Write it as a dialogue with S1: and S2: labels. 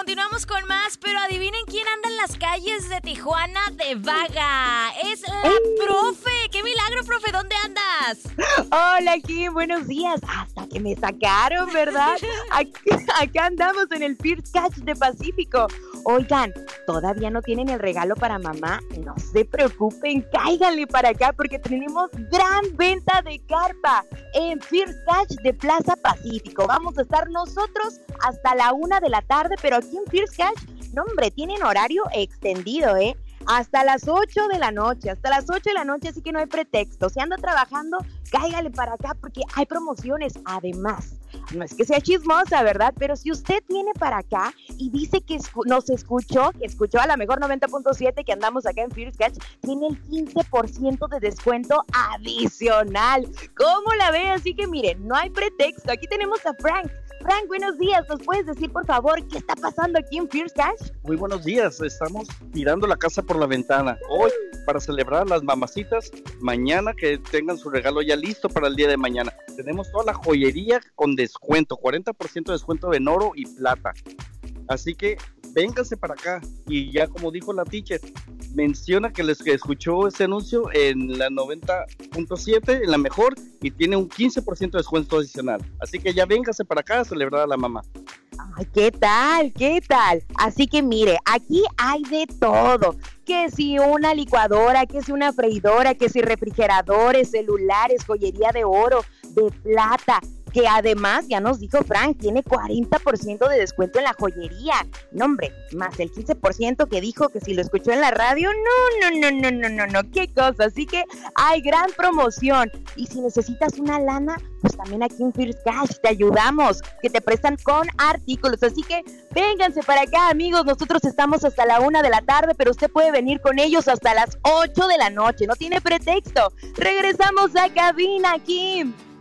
S1: continuamos con más, pero adivinen quién anda en las calles de Tijuana de vaga. Es la profe. ¡Qué milagro, profe! ¿Dónde andas?
S2: Hola, Kim, buenos días. Hasta que me sacaron, ¿verdad? Acá andamos en el First Catch de Pacífico. Oigan, ¿todavía no tienen el regalo para mamá? No se preocupen, cáiganle para acá porque tenemos gran venta de carpa en First Catch de Plaza Pacífico. Vamos a estar nosotros hasta la 1 de la tarde, pero aquí en First Catch, no hombre, tienen horario extendido, hasta las 8 de la noche, así que no hay pretexto. Si anda trabajando, cáigale para acá porque hay promociones. Además, no es que sea chismosa, ¿verdad? Pero si usted viene para acá y dice que nos escuchó, que escuchó a la mejor 90.7 que andamos acá en First Catch, tiene el 15% de descuento adicional. ¿Cómo la ve? Así que miren, no hay pretexto. Aquí tenemos a Frank. Frank, buenos días. ¿Nos puedes decir, por favor, qué está pasando aquí en First Catch?
S3: Muy buenos días. Estamos tirando la casa por la ventana. Hoy, para celebrar a las mamacitas, mañana que tengan su regalo ya listo para el día de mañana. Tenemos toda la joyería con descuento, 40% de descuento en oro y plata. Así que vénganse para acá. Y ya como dijo la teacher, menciona que les escuchó ese anuncio en la 90.7, en la mejor, y tiene un 15% de descuento adicional. Así que ya véngase para acá a celebrar a la mamá.
S2: Ay, ¿qué tal? Así que mire, aquí hay de todo. Que si una licuadora, que si una freidora, que si refrigeradores, celulares, joyería de oro, de plata, que además, ya nos dijo Frank, tiene 40% de descuento en la joyería. No, hombre, más el 15% que dijo que si lo escuchó en la radio, no, qué cosa. Así que hay gran promoción. Y si necesitas una lana, pues también aquí en First Cash te ayudamos, que te prestan con artículos. Así que vénganse para acá, amigos. Nosotros estamos hasta la 1 de la tarde, pero usted puede venir con ellos hasta las 8 de la noche. No tiene pretexto. Regresamos a cabina, Kim.